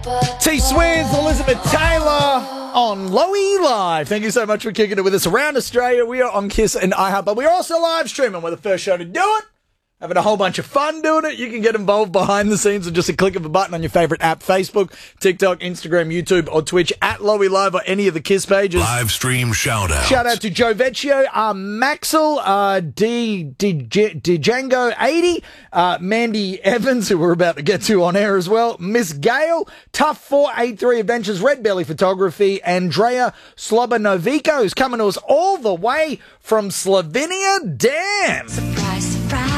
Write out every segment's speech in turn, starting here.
T-Swizz, Elizabeth Taylor on Lowy Live. Thank you so much for kicking it with us around Australia. We are on Kiss and iHeart, but we're also live streaming. We're the first show to do it. Having a whole bunch of fun doing it. You can get involved behind the scenes with just a click of a button on your favourite app, Facebook, TikTok, Instagram, YouTube, or Twitch at Lowy Live or any of the Kiss pages. Live stream shout out. Shout out to Joe Vecchio, Maxwell, Django 80, Mandy Evans, who we're about to get to on air as well, Miss Gale, Tough 483 Adventures, Red Belly Photography, Andrea Slobanovico, who's coming to us all the way from Slovenia. Damn! Surprise, surprise.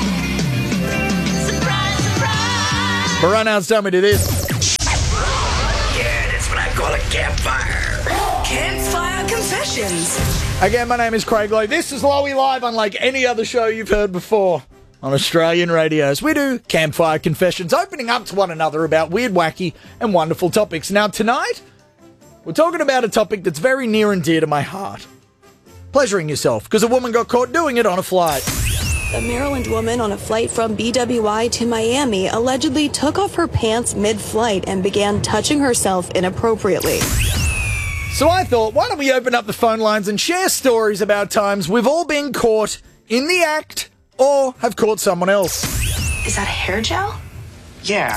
But right now it's time we do this. Yeah, that's what I call a campfire. Campfire Confessions. Again, my name is Craig Lowe. This is Lowy Live, unlike any other show you've heard before on Australian radios. We do Campfire Confessions, opening up to one another about weird, wacky, and wonderful topics. Now, tonight, we're talking about a topic that's very near and dear to my heart. Pleasuring yourself, because a woman got caught doing it on a flight. A Maryland woman on a flight from BWI to Miami allegedly took off her pants mid-flight and began touching herself inappropriately. So I thought, why don't we open up the phone lines and share stories about times we've all been caught in the act or have caught someone else. Is that hair gel? Yeah.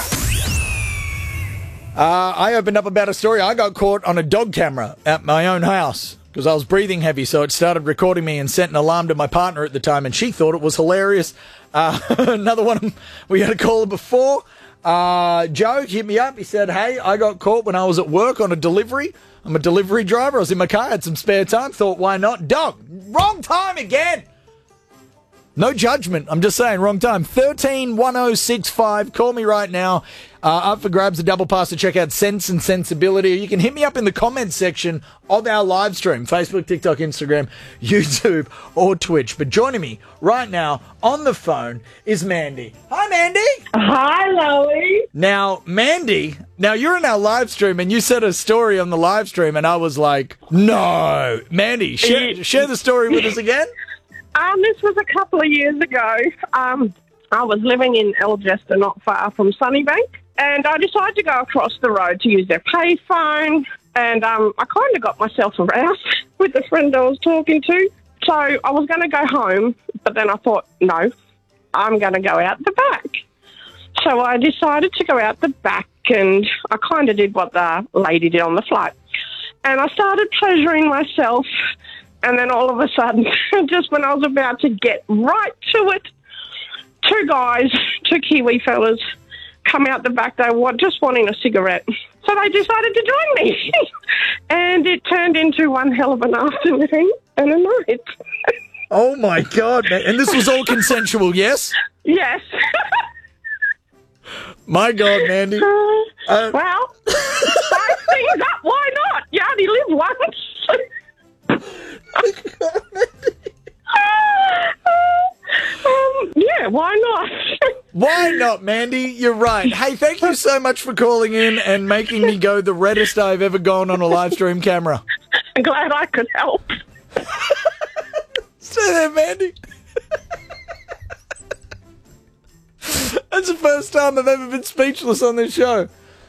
I opened up about a story. I got caught on a dog camera at my own house because I was breathing heavy, so it started recording me and sent an alarm to my partner at the time, and she thought it was hilarious. Another one, we had a caller before. Joe hit me up. He said, hey, I got caught when I was at work on a delivery. I'm a delivery driver. I was in my car, had some spare time. Thought, why not? Dog, wrong time again. No judgment. I'm just saying, wrong time. 131065. Call me right now. Up for grabs, a double pass to check out Sense and Sensibility. You can hit me up in the comments section of our live stream, Facebook, TikTok, Instagram, YouTube, or Twitch. But joining me right now on the phone is Mandy. Hi, Mandy. Hi, Lowy. Now, Mandy, you're in our live stream and you said a story on the live stream and I was like, no. Mandy, share the story with us again. This was a couple of years ago. I was living in Algester, not far from Sunnybank, and I decided to go across the road to use their payphone, and I kind of got myself aroused with the friend I was talking to. So I was going to go home, but then I thought, no, I'm going to go out the back. So I decided to go out the back, and I kind of did what the lady did on the flight. And I started pleasuring myself. And then all of a sudden, just when I was about to get right to it, two Kiwi fellas, come out the back. They were just wanting a cigarette. So they decided to join me. And it turned into one hell of an afternoon and a night. Oh, my God. And this was all consensual, yes? Yes. My God, Mandy. Well, spice things up. Why not? You only live once. Yeah, why not? Why not, Mandy? You're right. Hey, thank you so much for calling in and making me go the reddest I've ever gone on a live stream camera. I'm glad I could help. Stay there, Mandy. That's the first time I've ever been speechless on this show.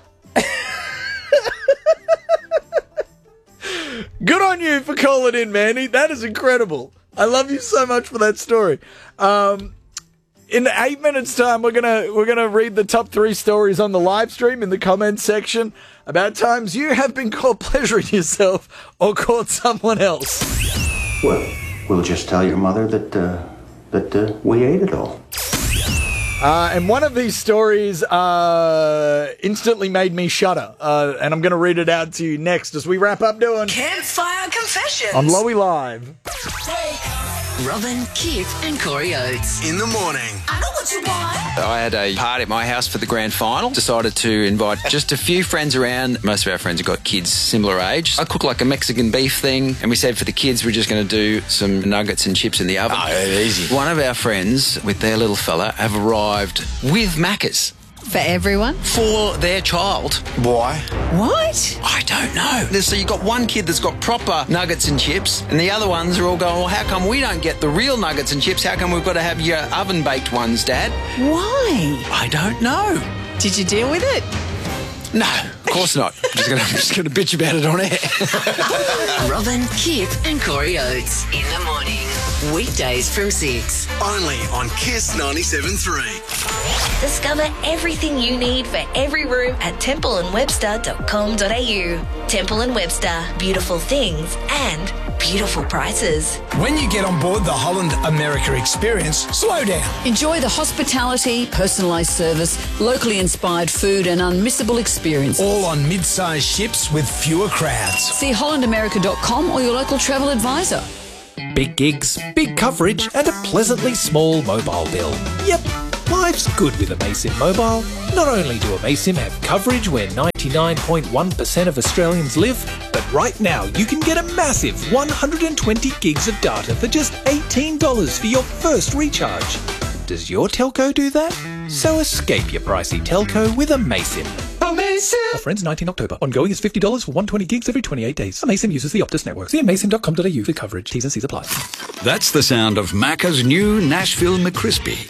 Good on you for calling in, Mandy. That is incredible. I love you so much for that story. In 8 minutes' time, we're gonna read the top 3 stories on the live stream in the comments section about times you have been caught pleasuring yourself or caught someone else. Well, we'll just tell your mother that we ate it all. And one of these stories instantly made me shudder. And I'm going to read it out to you next as we wrap up doing Campfire Confessions. on Lowy Live. Robin, Kip, and Corey Oates. In the morning. I know what you want. I had a party at my house for the grand final. Decided to invite just a few friends around. Most of our friends have got kids similar age. I cooked like a Mexican beef thing, and we said for the kids we're just going to do some nuggets and chips in the oven. Oh, easy. One of our friends with their little fella have arrived with Maccas. For everyone? For their child. Why? What? I don't know. So you've got one kid that's got proper nuggets and chips, and the other ones are all going, well, how come we don't get the real nuggets and chips? How come we've got to have your oven-baked ones, Dad? Why? I don't know. Did you deal with it? No, of course not. I'm just going to bitch about it on air. Robin, Kip and Corey Oates in the morning. Weekdays from 6. Only on Kiss 97.3. Discover everything you need for every room at templeandwebster.com.au. Temple & Webster. Beautiful things and beautiful prices. When you get on board the Holland America experience, slow down. Enjoy the hospitality, personalised service, locally inspired food and unmissable experience. All on mid-sized ships with fewer crowds. See hollandamerica.com or your local travel advisor. Big gigs, big coverage and a pleasantly small mobile bill. Yep, life's good with Amaysim Mobile. Not only do Amaysim have coverage where 99.1% of Australians live, but right now you can get a massive 120 gigs of data for just $18 for your first recharge. Does your telco do that? So escape your pricey telco with Amaysim. Offer ends 19 October. Ongoing is $50 for 120 gigs every 28 days. Amaysim uses the Optus network. See amaysim.com.au for coverage. T's and C's apply. That's the sound of Macca's new Nashville McCrispy.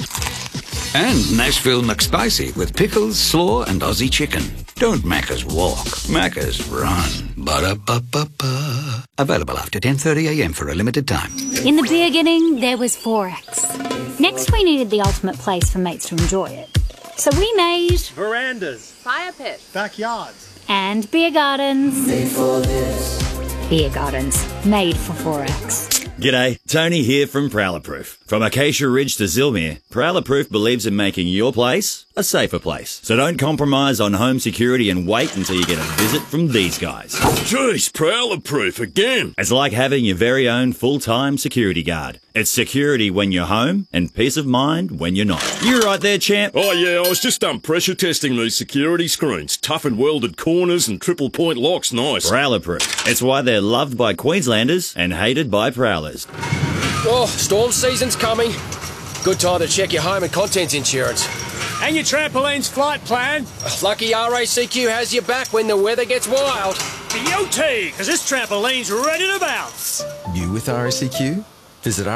And Nashville McSpicy with pickles, slaw and Aussie chicken. Don't Macca's walk, Macca's run. Ba-da-ba-ba-ba. Available after 10:30am for a limited time. In the beginning, there was Forex. Next, we needed the ultimate place for mates to enjoy it. So we made verandas, fire pits, backyards, and beer gardens. Made for this. Beer gardens made for Forex. G'day, Tony here from Prowler Proof. From Acacia Ridge to Zilmere, Prowler Proof believes in making your place a safer place. So don't compromise on home security and wait until you get a visit from these guys. Jeez, Prowler Proof again. It's like having your very own full-time security guard. It's security when you're home and peace of mind when you're not. You right there, champ? Oh yeah, I was just pressure testing these security screens. Tough and welded corners and triple point locks, nice. Prowler Proof. It's why they're loved by Queenslanders and hated by Prowlers. Oh, storm season's coming. Good time to check your home and contents insurance. And your trampoline's flight plan. Lucky RACQ has your back when the weather gets wild. Beauty, because this trampoline's ready to bounce. You with RACQ? Visit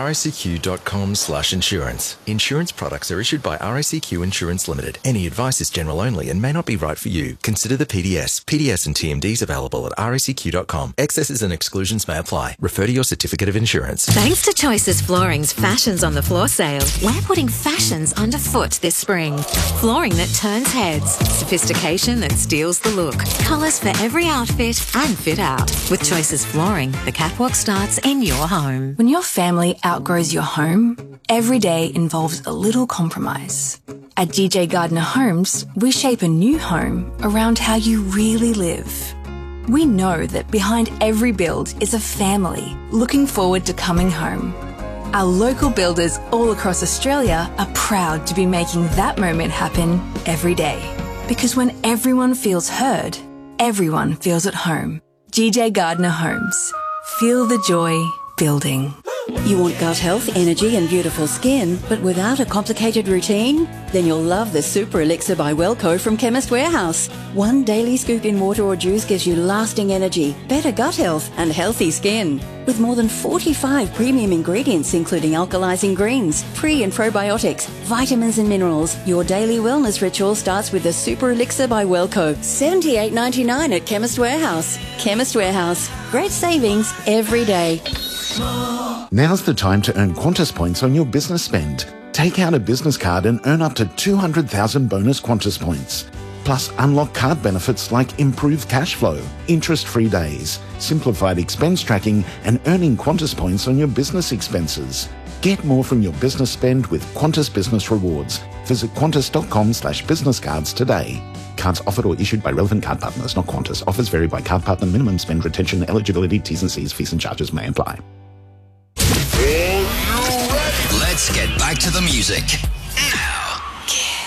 racq.com/insurance. Insurance products are issued by RACQ Insurance Limited. Any advice is general only and may not be right for you. Consider the PDS. PDS and TMDs available at racq.com. Excesses and exclusions may apply. Refer to your certificate of insurance. Thanks to Choices Flooring's Fashions on the Floor sale, we're putting fashions underfoot this spring. Flooring that turns heads. Sophistication that steals the look. Colours for every outfit and fit out. With Choices Flooring, the catwalk starts in your home. When your family outgrows your home, every day involves a little compromise. At DJ Gardner Homes, we shape a new home around how you really live. We know that behind every build is a family looking forward to coming home. Our local builders all across Australia are proud to be making that moment happen every day. Because when everyone feels heard, everyone feels at home. DJ Gardner Homes. Feel the joy building. You want gut health, energy and beautiful skin, but without a complicated routine? Then you'll love the Super Elixir by Wellco from Chemist Warehouse. One daily scoop in water or juice gives you lasting energy, better gut health and healthy skin. With more than 45 premium ingredients including alkalizing greens, pre and probiotics, vitamins and minerals, your daily wellness ritual starts with the Super Elixir by Wellco. $78.99 at Chemist Warehouse. Chemist Warehouse. Great savings every day. Now's the time to earn Qantas points on your business spend. Take out a business card and earn up to 200,000 bonus Qantas points. Plus, unlock card benefits like improved cash flow, interest-free days, simplified expense tracking, and earning Qantas points on your business expenses. Get more from your business spend with Qantas Business Rewards. Visit qantas.com/business cards today. Cards offered or issued by relevant card partners, not Qantas. Offers vary by card partner. Minimum spend, retention, eligibility, T's and C's, fees and charges may apply. Let's get back to the music. Now,